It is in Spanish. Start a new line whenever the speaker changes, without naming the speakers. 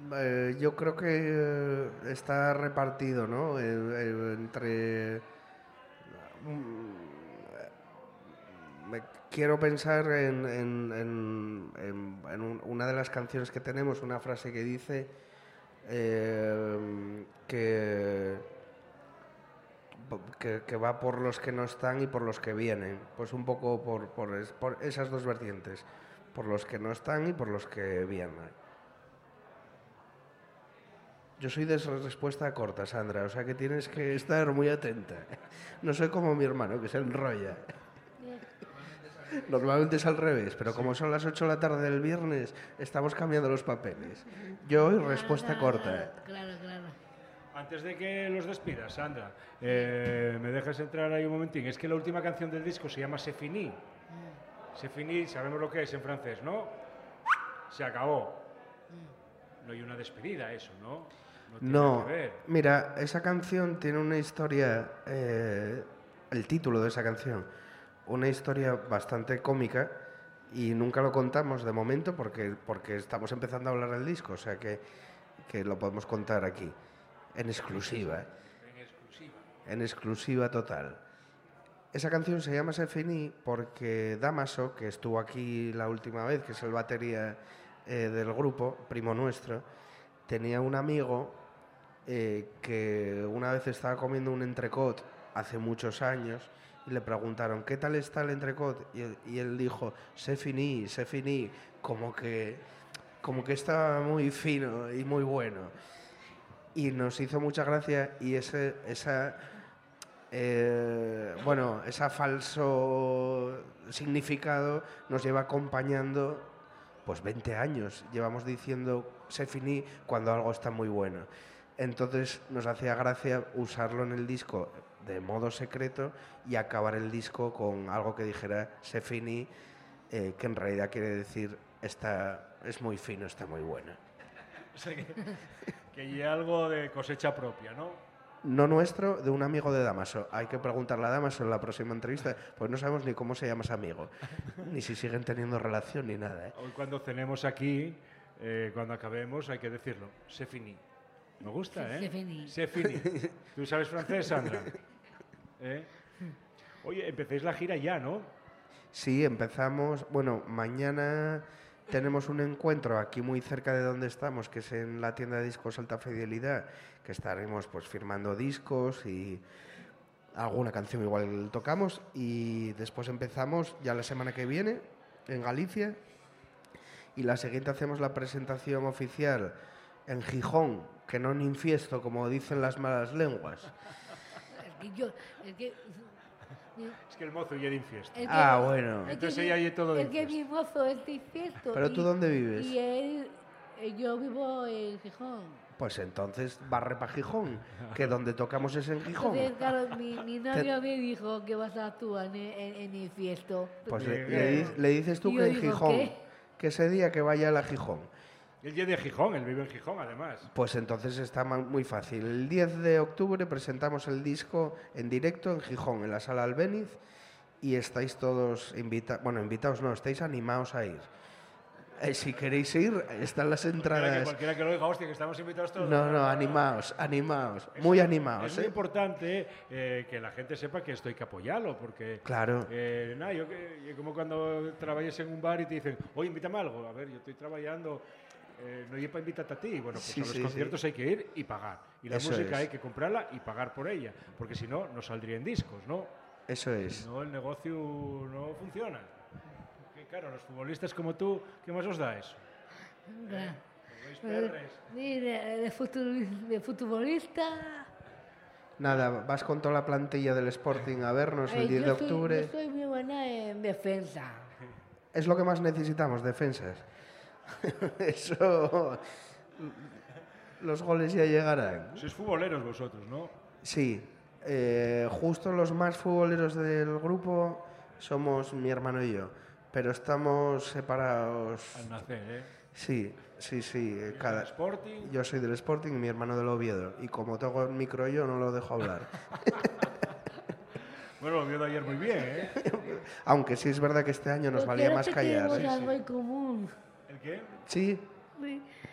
Yo creo que está repartido, ¿no? Entre... me quiero pensar en una de las canciones que tenemos, una frase que dice que, que va por los que no están y por los que vienen. Pues un poco por esas dos vertientes, por los que no están y por los que vienen. Yo soy de respuesta corta, Sandra, o sea que tienes que estar muy atenta. No soy como mi hermano, que se enrolla. Normalmente es al revés, pero como son las 8 de la tarde del viernes, estamos cambiando los papeles. Yo hoy respuesta corta.
Claro.
Antes de que los despidas, Sandra, me dejas entrar ahí un momentín. Es que la última canción del disco se llama C'est fini. C'est fini, sabemos lo que es en francés, ¿no? Se acabó. No hay una despedida, eso, ¿no? No tiene nada que ver.
Mira, esa canción tiene una historia, el título de esa canción, una historia bastante cómica y nunca lo contamos de momento porque estamos empezando a hablar del disco, o sea que lo podemos contar aquí, en exclusiva. En exclusiva total. Esa canción se llama C'est fini porque Damaso, que estuvo aquí la última vez, que es el batería del grupo, primo nuestro, tenía un amigo que una vez estaba comiendo un entrecot hace muchos años y le preguntaron ¿qué tal está el entrecot? Y él dijo c'est fini, como que estaba muy fino y muy bueno. Y nos hizo mucha gracia y ese falso significado nos lleva acompañando pues 20 años. Llevamos diciendo c'est fini cuando algo está muy bueno. Entonces nos hacía gracia usarlo en el disco de modo secreto y acabar el disco con algo que dijera c'est fini, que en realidad quiere decir es muy fino, está muy bueno.
O sea que hay algo de cosecha propia, ¿no?
No nuestro, de un amigo de Damaso. Hay que preguntarle a Damaso en la próxima entrevista, pues no sabemos ni cómo se llama ese amigo, ni si siguen teniendo relación ni nada.
Hoy cuando cenemos aquí, cuando acabemos, hay que decirlo. C'est fini. Me gusta, ¿eh?
C'est fini.
C'est fini. ¿Tú sabes francés, Sandra? Oye, empecéis la gira ya, ¿no?
Sí, empezamos. Bueno, mañana tenemos un encuentro aquí muy cerca de donde estamos, que es en la tienda de discos Alta Fidelidad, que estaremos pues firmando discos y alguna canción igual tocamos, y después empezamos ya la semana que viene en Galicia y la siguiente hacemos la presentación oficial en Gijón, que no en Infiesto, como dicen las malas lenguas.
Es que el mozo ya de Infiesto.
Bueno.
Entonces ella y todo de
Es que mi mozo es de Infiesto.
¿Pero tú dónde vives?
Yo vivo en Gijón.
Pues entonces barre para Gijón, que donde tocamos es en Gijón.
Entonces, claro, mi novio me dijo que vas a actuar en Infiesto.
Pues le dices tú que en Gijón,
¿qué?
que ese día que vaya a la Gijón.
Él ya de Gijón, él vive en Gijón, además.
Pues entonces está muy fácil. El 10 de octubre presentamos el disco en directo en Gijón, en la Sala Albéniz, y estáis todos invitados, bueno, invitados no, estáis animados a ir. Si queréis ir, están las entradas.
Cualquiera que lo diga, hostia, que estamos invitados todos.
No, animaos, muy animados.
Es muy importante que la gente sepa que esto hay que apoyarlo, porque...
Claro.
Yo como cuando trabajas en un bar y te dicen, oye, invítame algo. A ver, yo estoy trabajando... no hay para invitarte a ti. Bueno, pues a los conciertos hay que ir y pagar. Y la música hay que comprarla y pagar por ella. Porque si no, no saldría en discos, ¿no?
Eso es.
Si no, el negocio no funciona. Porque, claro, los futbolistas como tú, ¿qué más os da eso?
De futbolista...
Nada, vas con toda la plantilla del Sporting a vernos el 10 de octubre.
Yo soy muy buena en defensa.
Es lo que más necesitamos, defensas. Eso... Los goles ya llegarán.
Sois futboleros vosotros, ¿no?
Sí. Justo los más futboleros del grupo somos mi hermano y yo. Pero estamos separados...
Al nacer, ¿eh?
Sí.
¿Del Sporting?
Yo soy del Sporting y mi hermano del Oviedo. Y como tengo el micro yo, no lo dejo hablar.
Bueno, lo vio de ayer muy bien, ¿eh?
Aunque sí es verdad que este año nos valía más callar.
Tenemos algo en común.
¿El qué?
Sí.